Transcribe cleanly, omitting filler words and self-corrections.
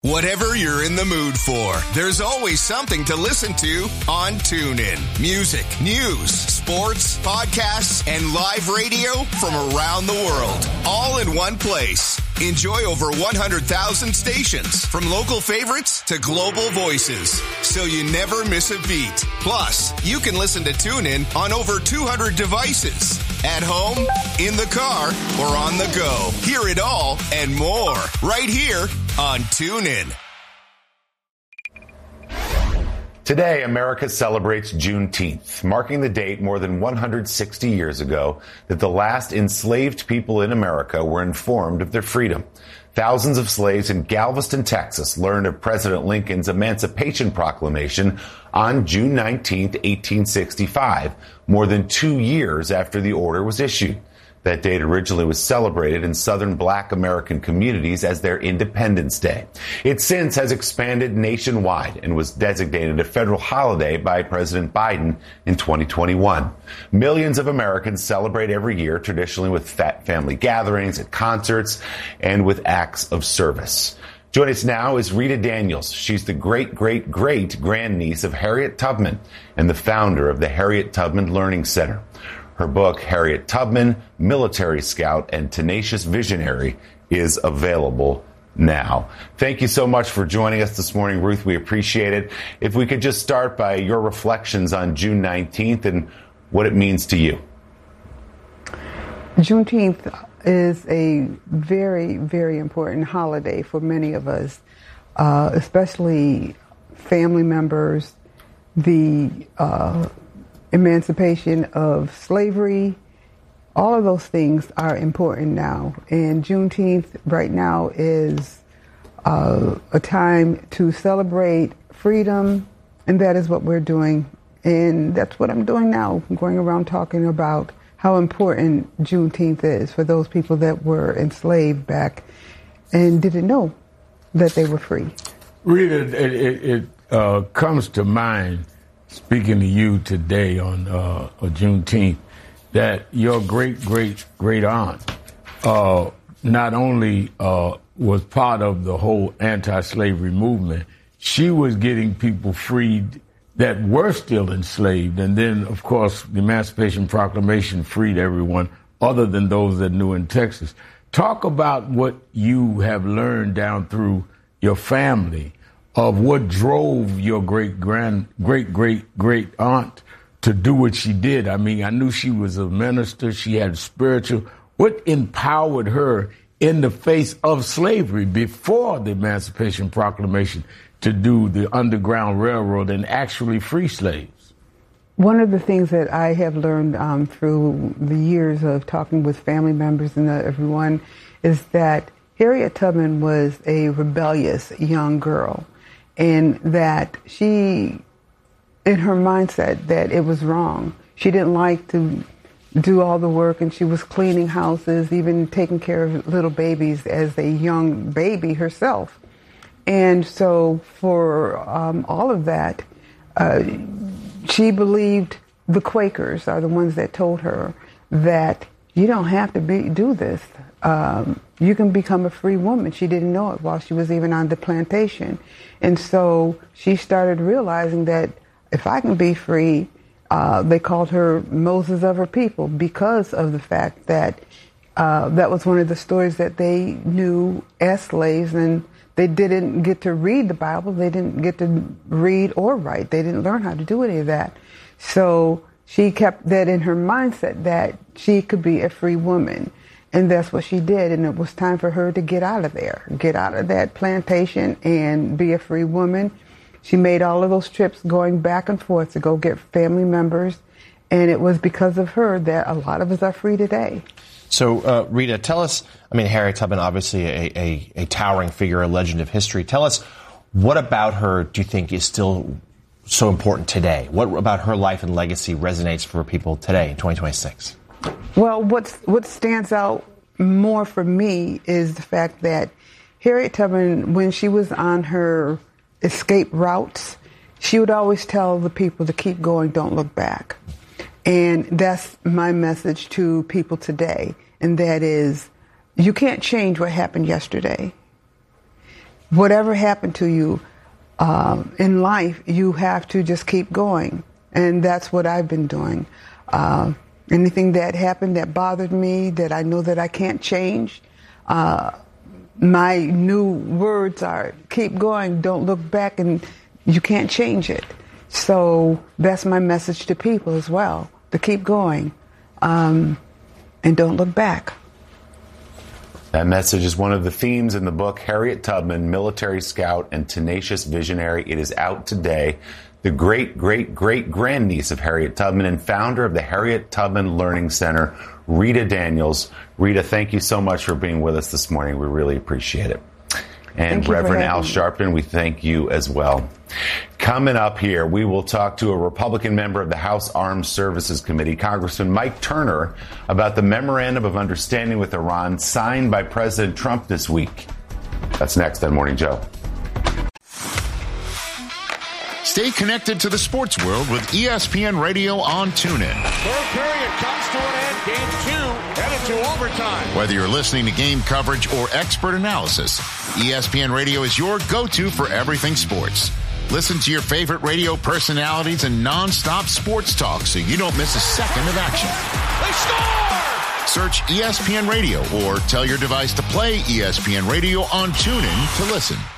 Whatever you're in the mood for, there's always something to listen to on TuneIn. Music, news, sports, podcasts, and live radio from around the world, all in one place. Enjoy over 100,000 stations, from local favorites to global voices, so you never miss a beat. Plus, you can listen to TuneIn on over 200 devices. At home, in the car, or on the go. Hear it all and more right here on TuneIn. Today, America celebrates Juneteenth, marking the date more than 160 years ago that the last enslaved people in America were informed of their freedom. Thousands of slaves in Galveston, Texas, learned of President Lincoln's Emancipation Proclamation on June 19, 1865, more than 2 years after the order was issued. That date originally was celebrated in Southern Black American communities as their Independence Day. It since has expanded nationwide and was designated a federal holiday by President Biden in 2021. Millions of Americans celebrate every year, traditionally with family gatherings, at concerts, and with acts of service. Joining us now is Rita Daniels. She's the great-great-great-grandniece of Harriet Tubman and the founder of the Harriet Tubman Learning Center. Her book, Harriet Tubman, Military Scout and Tenacious Visionary, is available now. Thank you so much for joining us this morning, Ruth. We appreciate it. If we could just start by your reflections on June 19th and what it means to you. Juneteenth is a very, very important holiday for many of us, especially family members, the emancipation of slavery. All of those things are important now. And Juneteenth right now is a time to celebrate freedom, and that is what we're doing. And that's what I'm doing now. I'm going around talking about how important Juneteenth is for those people that were enslaved back and didn't know that they were free. Rita, it comes to mind, speaking to you today on Juneteenth, that your great aunt not only was part of the whole anti-slavery movement, she was getting people freed that were still enslaved. And then, of course, the Emancipation Proclamation freed everyone other than those that knew in Texas. Talk about what you have learned down through your family of what drove your great aunt to do what she did. I mean, I knew she was a minister. She had spiritual. What empowered her in the face of slavery before the Emancipation Proclamation to do the Underground Railroad and actually free slaves? One of the things that I have learned through the years of talking with family members and everyone is that Harriet Tubman was a rebellious young girl, and that she, in her mindset, that it was wrong. She didn't like to do all the work, and she was cleaning houses, even taking care of little babies as a young baby herself. And so for all of that, she believed the Quakers are the ones that told her that you don't have to do this. You can become a free woman. She didn't know it while she was even on the plantation. And so she started realizing that if I can be free, they called her Moses of her people because of the fact that that was one of the stories that they knew as slaves, and they didn't get to read the Bible. They didn't get to read or write. They didn't learn how to do any of that. So she kept that in her mindset that she could be a free woman. And that's what she did. And it was time for her to get out of there, get out of that plantation and be a free woman. She made all of those trips going back and forth to go get family members. And it was because of her that a lot of us are free today. So, Rita, tell us, I mean, Harriet Tubman, obviously a towering figure, a legend of history. Tell us, what about her do you think is still so important today? What about her life and legacy resonates for people today in 2026? Well, what stands out more for me is the fact that Harriet Tubman, when she was on her escape routes, she would always tell the people to keep going, don't look back. And that's my message to people today. And that is, you can't change what happened yesterday. whatever happened to you in life, you have to just keep going. And that's what I've been doing. Anything that happened that bothered me, that I know that I can't change, my new words are keep going, don't look back, and you can't change it. So that's my message to people as well, to keep going and don't look back. That message is one of the themes in the book, Harriet Tubman, Military Scout and Tenacious Visionary. It is out today. The great-great-great-grandniece of Harriet Tubman and founder of the Harriet Tubman Learning Center, Rita Daniels. Rita, thank you so much for being with us this morning. We really appreciate it. And Reverend Al Sharpton, we thank you as well. Coming up here, we will talk to a Republican member of the House Armed Services Committee, Congressman Mike Turner, about the Memorandum of Understanding with Iran signed by President Trump this week. That's next on Morning Joe. Stay connected to the sports world with ESPN Radio on TuneIn. Third period comes to an end. Game 2 headed to overtime. Whether you're listening to game coverage or expert analysis, ESPN Radio is your go-to for everything sports. Listen to your favorite radio personalities and non-stop sports talk so you don't miss a second of action. They score! Search ESPN Radio or tell your device to play ESPN Radio on TuneIn to listen.